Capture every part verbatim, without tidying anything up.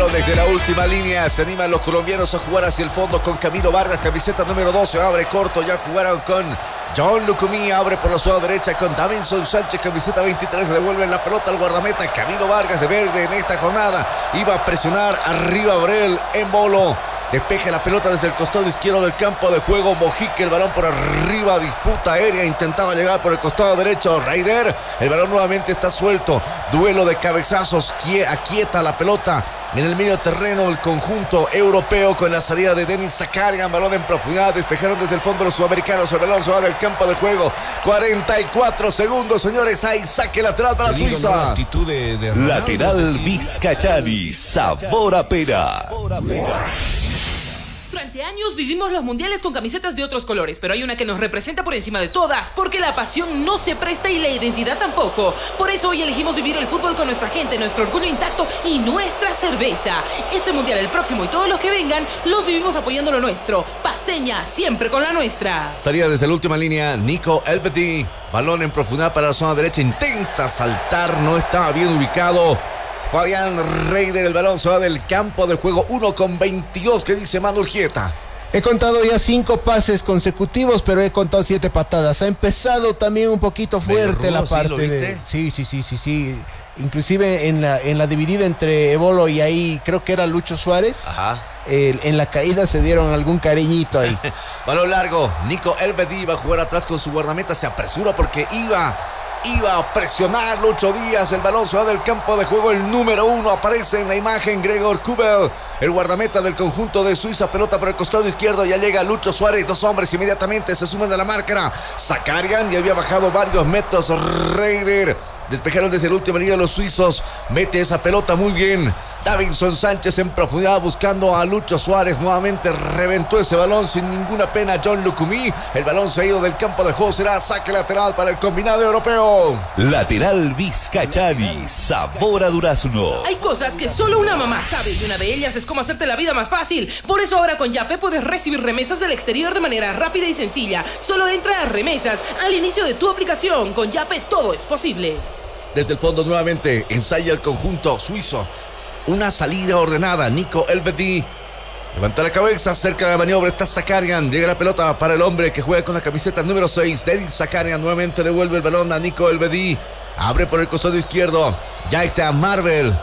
balón desde la última línea. Se animan los colombianos a jugar hacia el fondo con Camilo Vargas, camiseta número doce. Abre corto, ya jugaron con John Lucumí. Abre por la zona derecha con Davinson Sánchez, camiseta veintitrés. Devuelven la pelota al guardameta Camilo Vargas de verde en esta jornada. Iba a presionar arriba Abrel Embolo. Despeja la pelota desde el costado izquierdo del campo de juego. Mojica, el balón por arriba, disputa aérea, intentaba llegar por el costado derecho. Raider, el balón nuevamente está suelto. Duelo de cabezazos, aquieta la pelota en el medio terreno el conjunto europeo con la salida de Denis Zakarian. Balón en profundidad, despejaron desde el fondo los sudamericanos. El balón se va del campo de juego. cuarenta y cuatro segundos, señores. Hay saque lateral para Suiza. De, de lateral Vizcachani, sabor a pera. Durante años vivimos los mundiales con camisetas de otros colores, pero hay una que nos representa por encima de todas, porque la pasión no se presta y la identidad tampoco. Por eso hoy elegimos vivir el fútbol con nuestra gente, nuestro orgullo intacto y nuestra cerveza. Este mundial, el próximo y todos los que vengan, los vivimos apoyando lo nuestro. Paceña, siempre con la nuestra. Salida desde la última línea, Nico Elvedi. Balón en profundidad para la zona derecha, intenta saltar, no estaba bien ubicado. Fabián Raider, el balón se va del campo de juego. Uno con veintidós, que dice Manu Urquieta. He contado ya cinco pases consecutivos, pero he contado siete patadas. Ha empezado también un poquito fuerte rudo, la parte ¿sí, de... Sí, sí, sí, sí, sí. Inclusive en la, en la dividida entre Embolo y ahí, creo que era Lucho Suárez. Ajá. Eh, en la caída se dieron algún cariñito ahí. Balón largo. Nico Elvedi va a jugar atrás con su guardameta. Se apresura porque iba... Iba a presionar Lucho Díaz. El balón se va del campo de juego. El número uno aparece en la imagen. Gregor Kobel, el guardameta del conjunto de Suiza. Pelota por el costado izquierdo. Ya llega Lucho Suárez. Dos hombres inmediatamente se suman a la marca. Zakarian, y había bajado varios metros. Raider. Despejaron desde la última línea los suizos. Mete esa pelota muy bien. Davinson Sánchez en profundidad buscando a Lucho Suárez. Nuevamente reventó ese balón sin ninguna pena John Lucumí. El balón se ha ido del campo de juego. Será saque lateral para el combinado europeo. Lateral Vizcachani, sabor a durazno. Hay cosas que solo una mamá sabe, y una de ellas es cómo hacerte la vida más fácil. Por eso ahora con Yape puedes recibir remesas del exterior de manera rápida y sencilla. Solo entra a remesas al inicio de tu aplicación. Con Yape todo es posible. Desde el fondo nuevamente ensaya el conjunto suizo. Una salida ordenada. Nico Elvedi levanta la cabeza, cerca de la maniobra está Zakarian. Llega la pelota para el hombre que juega con la camiseta número seis. Denis Zakarian nuevamente devuelve el balón a Nico Elvedi. Abre por el costado izquierdo. Ya está Marvel.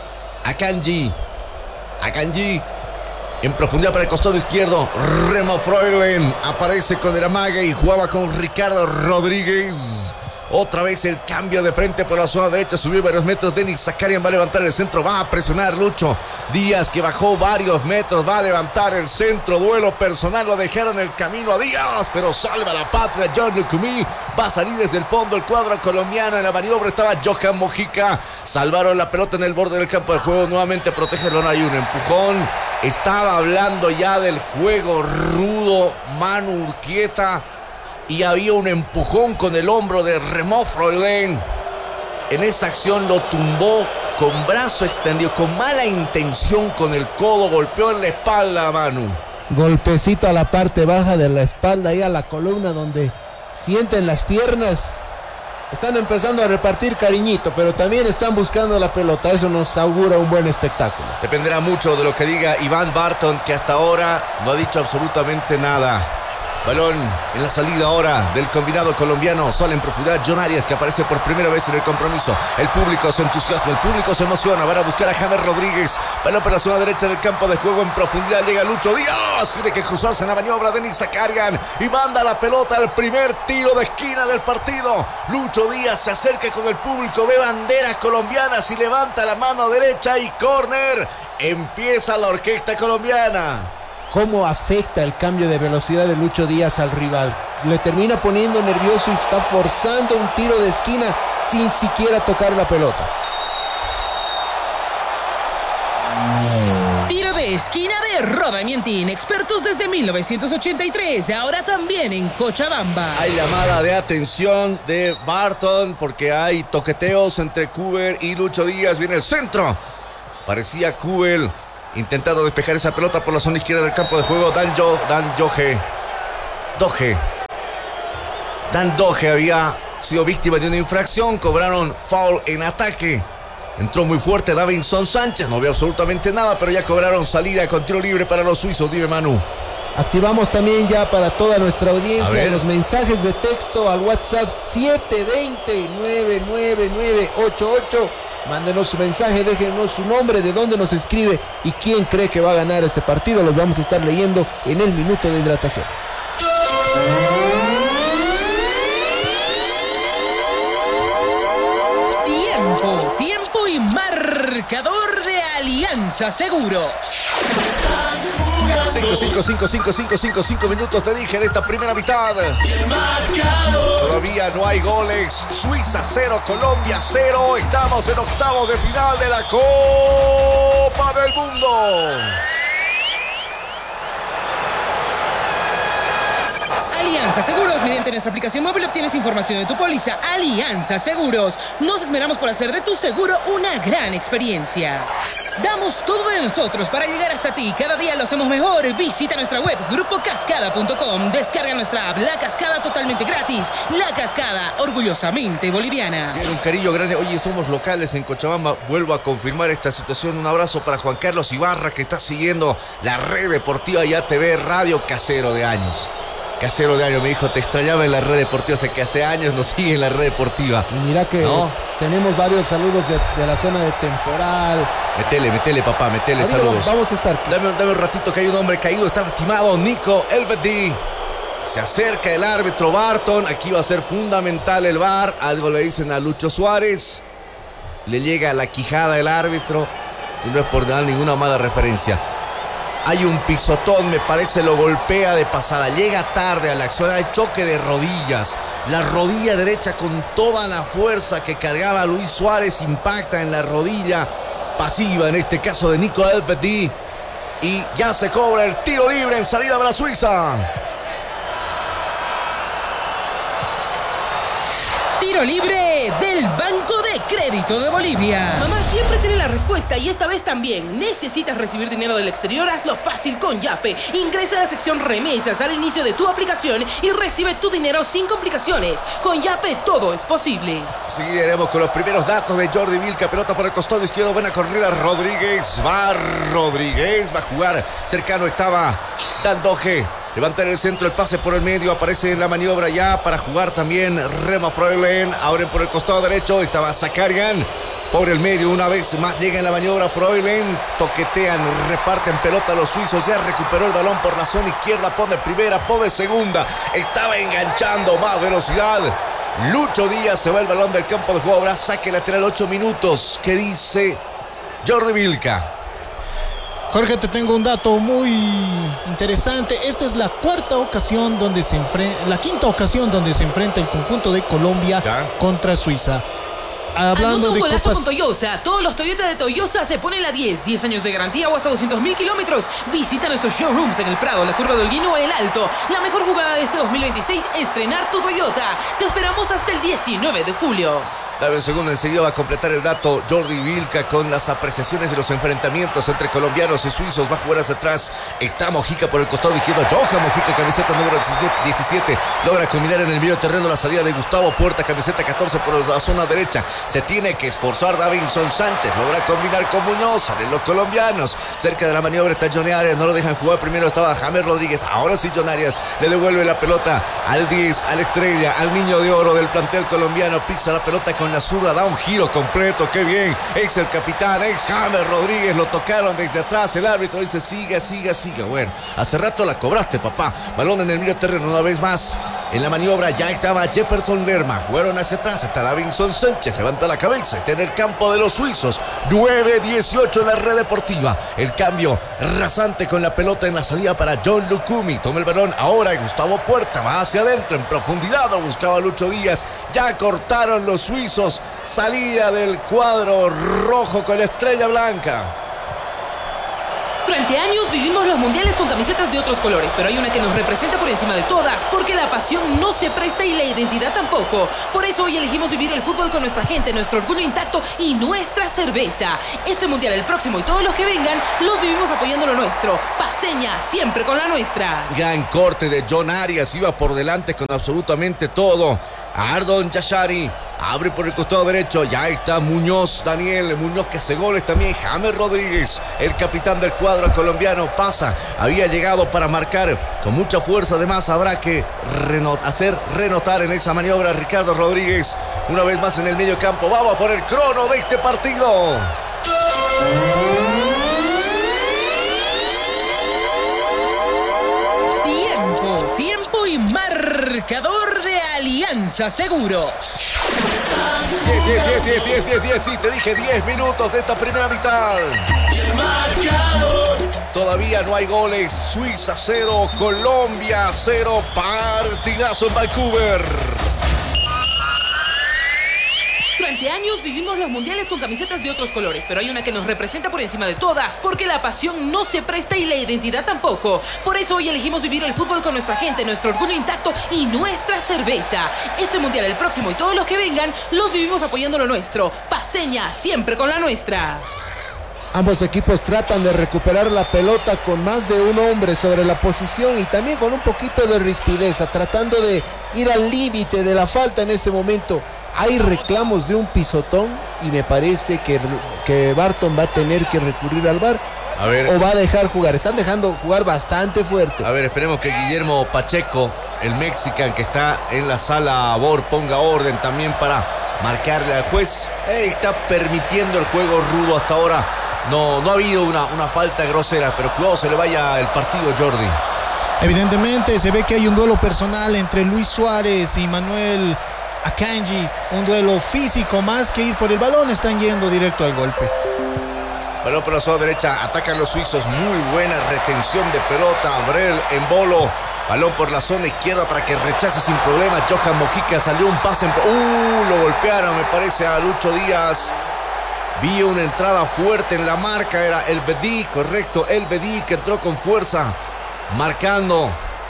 Akanji. Akanji. En profundidad para el costado izquierdo. Remo Freulen aparece con el amague y jugaba con Ricardo Rodríguez. Otra vez el cambio de frente por la zona derecha. Subió varios metros. Denis Zakarian va a levantar el centro. Va a presionar Lucho Díaz, que bajó varios metros. Va a levantar el centro. Duelo personal. Lo dejaron el camino a Díaz, pero salva la patria John Lucumí. Va a salir desde el fondo el cuadro colombiano. En la maniobra estaba Johan Mojica. Salvaron la pelota en el borde del campo de juego. Nuevamente protege el balón. Hay un empujón. Estaba hablando ya del juego rudo Manu Urquieta. Y había un empujón con el hombro de Remo Freulen. En esa acción lo tumbó con brazo extendido, con mala intención, con el codo. Golpeó en la espalda a Manu. Golpecito a la parte baja de la espalda y a la columna donde sienten las piernas. Están empezando a repartir cariñito, pero también están buscando la pelota. Eso nos augura un buen espectáculo. Dependerá mucho de lo que diga Iván Barton, que hasta ahora no ha dicho absolutamente nada. Balón en la salida ahora del combinado colombiano. Sale en profundidad John Arias, que aparece por primera vez en el compromiso. El público se entusiasma, el público se emociona. Van a buscar a James Rodríguez. Balón para la zona derecha del campo de juego. En profundidad llega Lucho Díaz. Tiene que cruzarse en la maniobra de Denis Zakarian y manda la pelota al primer tiro de esquina del partido. Lucho Díaz se acerca con el público. Ve banderas colombianas y levanta la mano derecha y córner. Empieza la orquesta colombiana. Cómo afecta el cambio de velocidad de Lucho Díaz al rival. Le termina poniendo nervioso y está forzando un tiro de esquina sin siquiera tocar la pelota. Tiro de esquina de Roda Mientín, expertos desde mil novecientos ochenta y tres, ahora también en Cochabamba. Hay llamada de atención de Barton porque hay toqueteos entre Kobel y Lucho Díaz. Viene el centro. Parecía Kobel intentando despejar esa pelota por la zona izquierda del campo de juego. Dan, jo, Dan Doge. Doge. Dan Doge había sido víctima de una infracción. Cobraron foul en ataque. Entró muy fuerte Davinson Sánchez, no vio absolutamente nada, pero ya cobraron salida con tiro libre para los suizos. Dime, Manu. Activamos también ya para toda nuestra audiencia los mensajes de texto al WhatsApp siete dos cero, nueve nueve nueve ocho ocho. Mándenos su mensaje, déjenos su nombre, de dónde nos escribe y quién cree que va a ganar este partido. Los vamos a estar leyendo en el minuto de hidratación. Tiempo, tiempo y marcador de Alianza Seguros. cinco, cinco, cinco, cinco, cinco, cinco, cinco minutos te dije de esta primera mitad. Todavía no hay goles. Suiza cero, Colombia cero. Estamos en octavos de final de la Copa del Mundo. Alianza Seguros, mediante nuestra aplicación móvil obtienes información de tu póliza. Alianza Seguros, nos esmeramos por hacer de tu seguro una gran experiencia. Damos todo de nosotros para llegar hasta ti. Cada día lo hacemos mejor. Visita nuestra web grupo cascada punto com. Descarga nuestra app La Cascada totalmente gratis. La Cascada, orgullosamente boliviana. Tiene un cariño grande. Oye, somos locales en Cochabamba. Vuelvo a confirmar esta situación. Un abrazo para Juan Carlos Ibarra, que está siguiendo la red deportiva y A T V Radio. Casero de años. Casero de años, me dijo, te extrañaba en la red deportiva, o sea que hace años nos sigue en la red deportiva. Y mira que ¿no? Tenemos varios saludos de, de la zona de Temporal. Metele, metele, papá, metele, ahorita saludos. Vamos a estar. Dame, dame un ratito que hay un hombre caído, está lastimado, Nico El-Bedí. Se acerca el árbitro Barton, aquí va a ser fundamental el V A R, algo le dicen a Lucho Suárez. Le llega a la quijada el árbitro, y no es por dar ninguna mala referencia. Hay un pisotón, me parece, lo golpea de pasada. Llega tarde a la acción, hay choque de rodillas. La rodilla derecha con toda la fuerza que cargaba Luis Suárez impacta en la rodilla pasiva, en este caso de Nico El-Bedí. Y ya se cobra el tiro libre en salida de la Suiza. Tiro libre del Banco de Crédito de Bolivia. Mamá siempre tiene la respuesta y esta vez también. ¿Necesitas recibir dinero del exterior? Hazlo fácil con Yape. Ingresa a la sección remesas al inicio de tu aplicación y recibe tu dinero sin complicaciones. Con Yape todo es posible. Seguiremos con los primeros datos de Jordi Vilca. Pelota por el costado izquierdo. Buena corrida. Rodríguez. Va Rodríguez. Va a jugar. Cercano estaba Dandoje. Levanta en el centro, el pase por el medio, aparece en la maniobra ya para jugar también Rema Freulen. Abren por el costado derecho, estaba Zakarian por el medio, una vez más llega en la maniobra Freulen, toquetean, reparten pelota a los suizos, ya recuperó el balón por la zona izquierda, pone primera, pone segunda, estaba enganchando, más velocidad. Lucho Díaz, se va el balón del campo de juego, habrá saque lateral, ocho minutos. ¿Qué dice Jordi Vilca? Jorge, te tengo un dato muy interesante. Esta es la cuarta ocasión donde se enfrenta, la quinta ocasión donde se enfrenta el conjunto de Colombia ¿Ya? contra Suiza. Hablando de golazo copas... con Toyosa. Todos los Toyota de Toyosa se ponen la diez. diez años de garantía o hasta doscientos mil kilómetros. Visita nuestros showrooms en el Prado, la Curva de Holguín o El Alto. La mejor jugada de este dos mil veintiséis, estrenar tu Toyota. Te esperamos hasta el diecinueve de julio. Dame un segundo, enseguida va a completar el dato Jordi Vilca con las apreciaciones de los enfrentamientos entre colombianos y suizos. Va a jugar hacia atrás. Está Mojica por el costado izquierdo. Johan Mojica, camiseta número diecisiete. Logra combinar en el medio terreno la salida de Gustavo Puerta, camiseta catorce por la zona derecha. Se tiene que esforzar Davinson Sánchez. Logra combinar con Muñoz. Salen los colombianos. Cerca de la maniobra está Johnny Arias. No lo dejan jugar. Primero estaba James Rodríguez. Ahora sí John Arias le devuelve la pelota al diez, al estrella, al niño de oro del plantel colombiano. Pisa la pelota con la zurda, da un giro completo, qué bien, ex el capitán, ex James Rodríguez, lo tocaron desde atrás, el árbitro dice siga, siga, siga. Bueno, hace rato la cobraste, papá. Balón en el medio terreno una vez más. En la maniobra ya estaba Jefferson Lerma, jugaron hacia atrás, está Davinson Sánchez, levanta la cabeza, está en el campo de los suizos. nueve dieciocho en la red deportiva. El cambio rasante con la pelota en la salida para John Lucumi. Toma el balón ahora Gustavo Puerta, va hacia adentro en profundidad, lo buscaba Lucho Díaz. Ya cortaron los suizos. Salida del cuadro rojo con estrella blanca. Durante años vivimos los mundiales con camisetas de otros colores, pero hay una que nos representa por encima de todas, porque la pasión no se presta y la identidad tampoco. Por eso hoy elegimos vivir el fútbol con nuestra gente, nuestro orgullo intacto y nuestra cerveza. Este mundial, el próximo y todos los que vengan, los vivimos apoyando lo nuestro. Paceña, siempre con la nuestra. Gran corte de John Arias, iba por delante con absolutamente todo. Ardon Yashari, Abre por el costado derecho. Ya está Muñoz, Daniel Muñoz, que hace goles también. James Rodríguez, el capitán del cuadro colombiano, pasa. Había llegado para marcar con mucha fuerza. Además, habrá que reno- hacer renotar en esa maniobra Ricardo Rodríguez. Una vez más en el medio campo. Vamos por el crono de este partido. Tiempo, tiempo y marcador de Alianza Seguros. diez, diez, diez, diez, diez, diez, sí, te dije diez minutos de esta primera mitad. Todavía no hay goles. Suiza cero, Colombia cero. Partidazo en Vancouver. Durante años vivimos los mundiales con camisetas de otros colores, pero hay una que nos representa por encima de todas, porque la pasión no se presta y la identidad tampoco. Por eso hoy elegimos vivir el fútbol con nuestra gente, nuestro orgullo intacto y nuestra cerveza. Este mundial, el próximo y todos los que vengan, los vivimos apoyando lo nuestro. Paceña, siempre con la nuestra. Ambos equipos tratan de recuperar la pelota con más de un hombre sobre la posición y también con un poquito de rispideza, tratando de ir al límite de la falta en este momento. Hay reclamos de un pisotón y me parece que, que Barton va a tener que recurrir al V A R. A ver, o va a dejar jugar. Están dejando jugar bastante fuerte. A ver, esperemos que Guillermo Pacheco, el mexicano que está en la sala B O R, ponga orden también para marcarle al juez. Eh, está permitiendo el juego rudo hasta ahora. No, no ha habido una, una falta grosera, pero cuidado se le vaya el partido, Jordi. Evidentemente se ve que hay un duelo personal entre Luis Suárez y Manuel Akanji, un duelo físico más que ir por el balón, están yendo directo al golpe. Balón por la zona derecha, atacan los suizos, muy buena retención de pelota. Brel en bolo, balón por la zona izquierda para que rechace sin problema. Johan Mojica salió un pase, en... uh, lo golpearon me parece a Lucho Díaz. Vi una entrada fuerte en la marca, era El Bedí, correcto, El Bedí que entró con fuerza, marcando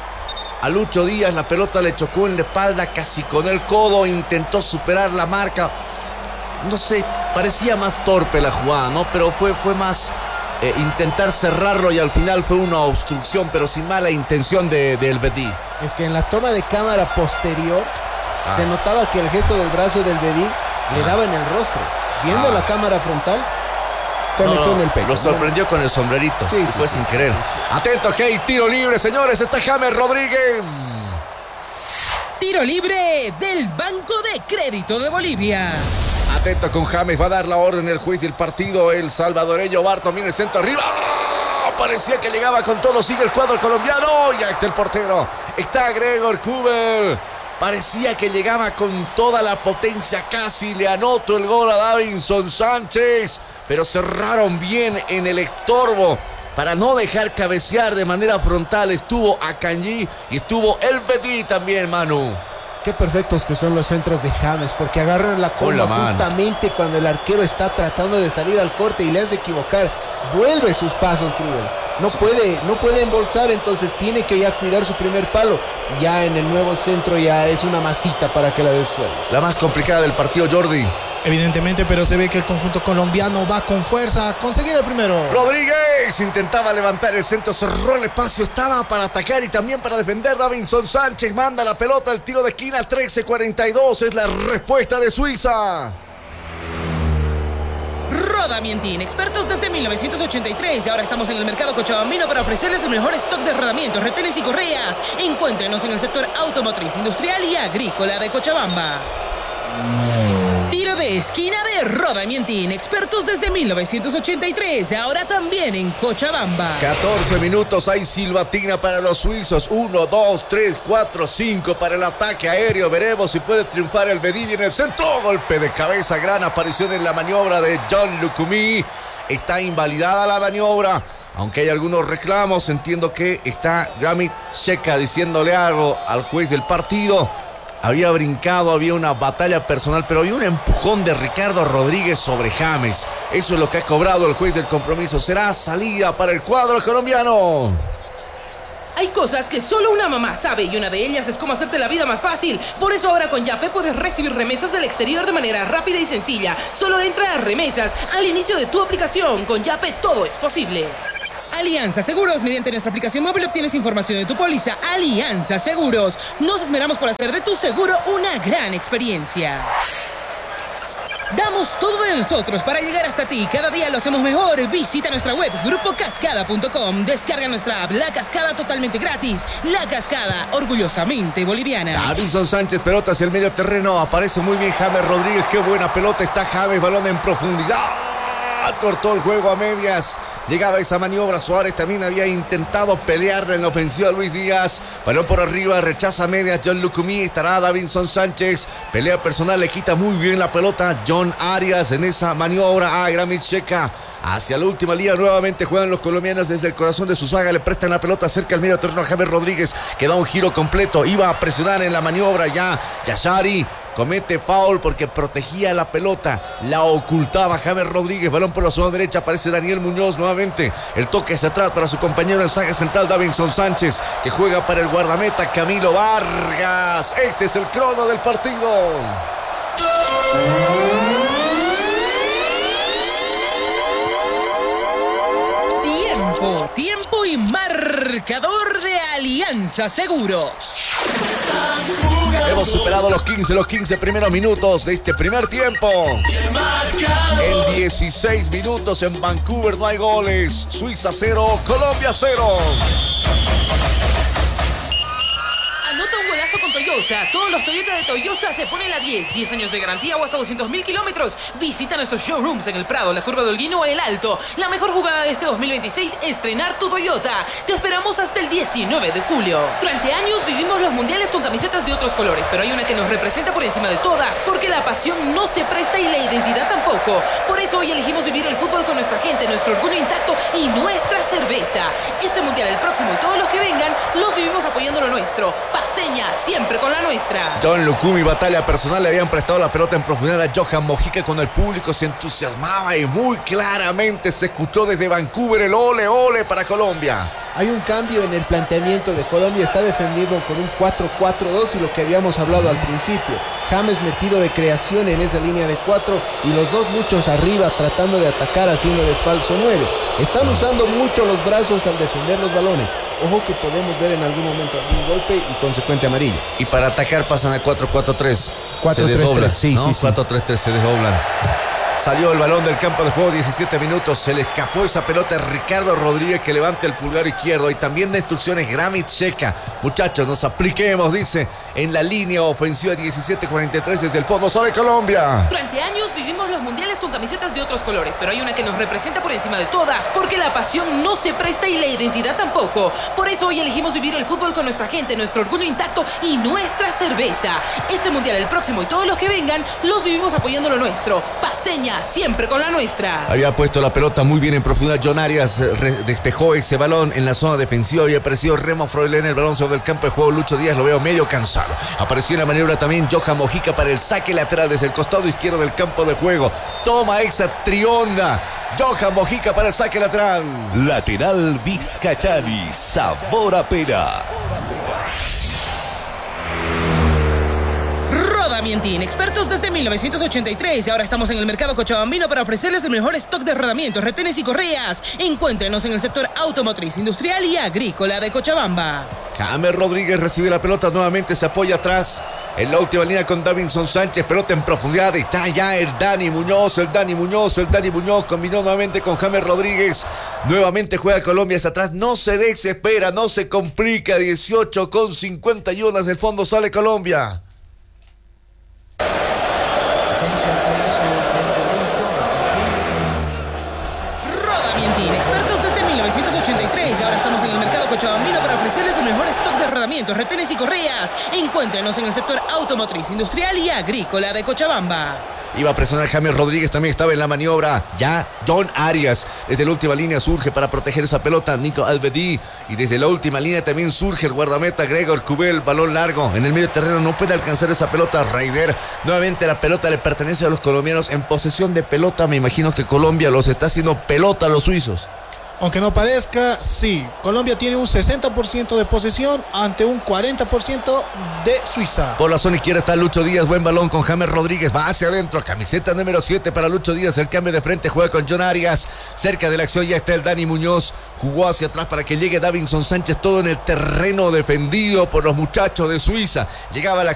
a Lucho Díaz. La pelota le chocó en la espalda, casi con el codo, intentó superar la marca. No sé, parecía más torpe la jugada, ¿no? Pero fue, fue más eh, intentar cerrarlo y al final fue una obstrucción, pero sin mala intención de, de El Bedí. Es que en la toma de cámara posterior ah. se notaba que el gesto del brazo del Bedí ah. le daba en el rostro. Viendo ah. la cámara frontal, conectó no, no, en el pecho. Lo sorprendió con el sombrerito. Sí, y fue sí, sin sí, querer. Sí, sí. Atento, hey, tiro libre, señores. Está James Rodríguez. Tiro libre del Banco de Crédito de Bolivia. Atento con James. Va a dar la orden el juez del partido. El salvadoreño Barton viene el centro arriba. ¡Oh! Parecía que llegaba con todo. Sigue el cuadro colombiano. Ya está el portero. Está Gregor Kobel. Parecía que llegaba con toda la potencia, casi le anotó el gol a Davinson Sánchez, pero cerraron bien en el estorbo para no dejar cabecear de manera frontal. Estuvo Akanji y estuvo El Bedí también, Manu. Qué perfectos que son los centros de James, porque agarran la cola justamente cuando el arquero está tratando de salir al corte y le hace equivocar. Vuelve sus pasos, Kobel. No sí. puede, no puede embolsar, entonces tiene que ya cuidar su primer palo. Ya en el nuevo centro ya es una masita para que la descuelgue. La más complicada del partido, Jordi. Evidentemente, pero se ve que el conjunto colombiano va con fuerza a conseguir el primero. Rodríguez intentaba levantar el centro, cerró el espacio, estaba para atacar y también para defender. Davinson Sánchez manda la pelota al tiro de esquina. Trece cuarenta y dos es la respuesta de Suiza. Rodamientin, expertos desde mil novecientos ochenta y tres. Ahora estamos en el mercado cochabambino para ofrecerles el mejor stock de rodamientos, retenes y correas. Encuéntrenos en el sector automotriz, industrial y agrícola de Cochabamba. Tiro de esquina de Rodamientin, expertos desde mil novecientos ochenta y tres, ahora también en Cochabamba. catorce minutos, hay silbatina para los suizos. uno, dos, tres, cuatro, cinco para el ataque aéreo. Veremos si puede triunfar el Bedí en el centro. Golpe de cabeza, gran aparición en la maniobra de John Lucumí. Está invalidada la maniobra, aunque hay algunos reclamos. Entiendo que está Gramit Sheka diciéndole algo al juez del partido. Había brincado, había una batalla personal, pero había un empujón de Ricardo Rodríguez sobre James. Eso es lo que ha cobrado el juez del compromiso. Será salida para el cuadro colombiano. Hay cosas que solo una mamá sabe y una de ellas es cómo hacerte la vida más fácil. Por eso ahora con Yape puedes recibir remesas del exterior de manera rápida y sencilla. Solo entra a remesas al inicio de tu aplicación. Con Yape todo es posible. Alianza Seguros. Mediante nuestra aplicación móvil obtienes información de tu póliza. Alianza Seguros. Nos esmeramos por hacer de tu seguro una gran experiencia. Damos todo de nosotros para llegar hasta ti. Cada día lo hacemos mejor. Visita nuestra web grupo cascada punto com. Descarga nuestra app La Cascada totalmente gratis. La Cascada, orgullosamente boliviana. Davinson Sánchez, pelota hacia el medio terreno. Aparece muy bien James Rodríguez. Qué buena pelota está James. Balón en profundidad. Cortó el juego a medias. Llegaba esa maniobra. Suárez también había intentado pelearle en la ofensiva a Luis Díaz. Balón por arriba, rechaza a medias John Lucumí. Estará Davinson Sánchez. Pelea personal, le quita muy bien la pelota John Arias en esa maniobra a Gramit Xheka. Hacia la última línea nuevamente juegan los colombianos desde el corazón de su saga. Le prestan la pelota cerca al medio terreno a James Rodríguez, que da un giro completo. Iba a presionar en la maniobra ya Yashari. Comete foul porque protegía la pelota. La ocultaba James Rodríguez. Balón por la zona derecha. Aparece Daniel Muñoz nuevamente. El toque hacia atrás para su compañero en saga central Davinson Sánchez, que juega para el guardameta Camilo Vargas. Este es el crono del partido. Tiempo, tiempo y marcador de Alianza Seguros. Hemos superado los quince, los quince primeros minutos de este primer tiempo. En dieciséis minutos en Vancouver no hay goles. Suiza cero, Colombia cero. Anota un golazo con Toyosa. Todos los Toyota de Toyosa se ponen la diez. diez años de garantía o hasta doscientos mil kilómetros. Visita nuestros showrooms en El Prado, la Curva de Holguín o El Alto. La mejor jugada de este dos mil veintiséis es estrenar tu Toyota. Te esperamos hasta el diecinueve de julio. Durante años vivimos los mundiales con camisetas de otros colores, pero hay una que nos representa por encima de todas, porque la pasión no se presta y la identidad tampoco. Por eso hoy elegimos vivir el fútbol con nuestra gente, nuestro orgullo intacto y nuestra cerveza. Este mundial, el próximo y todos los que vengan, los vivimos apoyando lo nuestro. Paseña, siempre con la nuestra. John Lucumí, batalla personal, le habían prestado la pelota en profundidad a Johan Mojica. Con el público se entusiasmaba y muy claramente se escuchó desde Vancouver el ole ole para Colombia. Hay un cambio en el planteamiento de Colombia. Está defendido con un cuatro cuatro dos y lo que habíamos hablado al principio. James metido de creación en esa línea de cuatro y los dos muchos arriba tratando de atacar haciendo de falso nueve. Están usando mucho los brazos al defender los balones. Ojo que podemos ver en algún momento algún golpe y consecuente amarillo. Y para atacar pasan a cuatro cuatro tres. cuatro tres tres, sí, ¿no? sí, sí. cuatro tres tres se desdoblan. Salió el balón del campo de juego, diecisiete minutos. Se le escapó esa pelota a Ricardo Rodríguez, que levanta el pulgar izquierdo. Y también de instrucciones Gramit Xheka. Muchachos, nos apliquemos, dice, en la línea ofensiva diecisiete cuarenta y tres desde el fondo. ¡Sale Colombia! Durante años vivimos los mundiales con camisetas de otros colores, pero hay una que nos representa por encima de todas, porque la pasión no se presta y la identidad tampoco. Por eso hoy elegimos vivir el fútbol con nuestra gente, nuestro orgullo intacto y nuestra cerveza. Este mundial, el próximo y todos los que vengan, los vivimos apoyando lo nuestro. Paseña, siempre con la nuestra. Había puesto la pelota muy bien en profundidad John Arias, re- despejó ese balón en la zona defensiva. Había aparecido Remo Froilén, el balón sobre el campo de juego. Lucho Díaz lo veo medio cansado. Apareció en la maniobra también Johan Mojica para el saque lateral desde el costado izquierdo del campo de juego. Toma esa trionda Johan Mojica para el saque lateral. Lateral Vizcachani, sabor a pera. Rodamientín, expertos desde mil novecientos ochenta y tres. Ahora estamos en el mercado cochabambino para ofrecerles el mejor stock de rodamientos, retenes y correas. Encuéntrenos en el sector automotriz, industrial y agrícola de Cochabamba. James Rodríguez recibe la pelota, nuevamente se apoya atrás en la última línea con Davinson Sánchez, pelota en profundidad. Está ya el Dani Muñoz, el Dani Muñoz, el Dani Muñoz combinó nuevamente con James Rodríguez. Nuevamente juega Colombia hacia atrás, no se desespera, no se complica. Dieciocho con cincuenta y uno desde el fondo sale Colombia. Rodamientín, expertos desde mil novecientos ochenta y tres. Ahora estamos en el mercado cochabambino para ofrecerles el mejor stock de rodamientos, retenes y correas. Encuéntrenos en el sector automotriz, industrial y agrícola de Cochabamba. Iba a presionar James Rodríguez, también estaba en la maniobra. Ya John Arias, desde la última línea surge para proteger esa pelota Nico Elvedi. Y desde la última línea también surge el guardameta Gregor Cubel, balón largo. En el medio terreno no puede alcanzar esa pelota Raider. Nuevamente la pelota le pertenece a los colombianos en posesión de pelota. Me imagino que Colombia los está haciendo pelota a los suizos. Aunque no parezca, sí. Colombia tiene un sesenta por ciento de posesión ante un cuarenta por ciento de Suiza. Por la zona izquierda está Lucho Díaz. Buen balón con James Rodríguez. Va hacia adentro. Camiseta número siete para Lucho Díaz. El cambio de frente juega con John Arias. Cerca de la acción ya está el Dani Muñoz. Jugó hacia atrás para que llegue Davinson Sánchez. Todo en el terreno defendido por los muchachos de Suiza. Llegaba la